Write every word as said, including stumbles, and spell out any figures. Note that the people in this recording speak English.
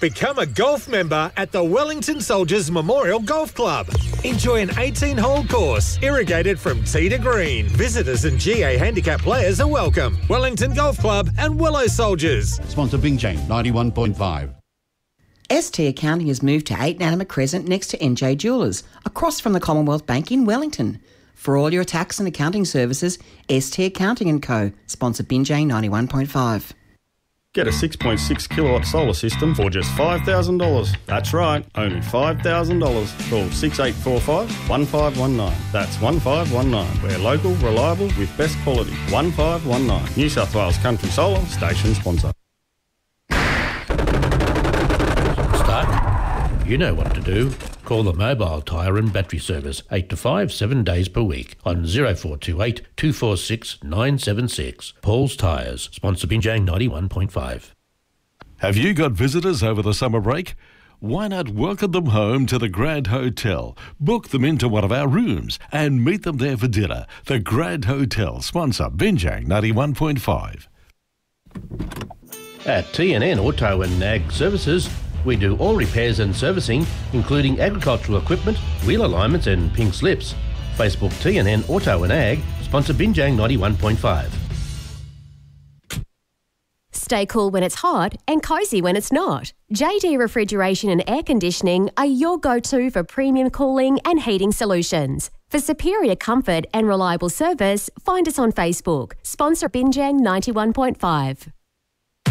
Become a golf member at the Wellington Soldiers Memorial Golf Club. Enjoy an eighteen-hole course, irrigated from tee to green. Visitors and G A handicap players are welcome. Wellington Golf Club and Willow Soldiers. Sponsor Bingjang ninety-one point five. S T Accounting has moved to eight Natima Crescent next to N J Jewellers, across from the Commonwealth Bank in Wellington. For all your tax and accounting services, S T Accounting and Co. Sponsor Bingjang ninety-one point five. Get a six point six kilowatt solar system for just five thousand dollars. That's right, only five thousand dollars. Call six eight four five, one five one nine. That's one five one nine. We're local, reliable, with best quality. one five one nine. New South Wales Country Solar, station sponsor. Start. You know what to do. Call the Mobile Tyre and Battery Service eight to five, seven days per week on oh four two eight, two four six, nine seven six. Paul's Tyres, sponsor Bingjang ninety-one point five. Have you got visitors over the summer break? Why not welcome them home to the Grand Hotel? Book them into one of our rooms and meet them there for dinner. The Grand Hotel, sponsor Bingjang ninety-one point five. At T N N Auto and Ag Services, we do all repairs and servicing, including agricultural equipment, wheel alignments and pink slips. Facebook T N N Auto and Ag, sponsor Bingjang ninety-one point five. Stay cool when it's hot and cosy when it's not. J D Refrigeration and Air Conditioning are your go-to for premium cooling and heating solutions. For superior comfort and reliable service, find us on Facebook. Sponsor Bingjang ninety-one point five.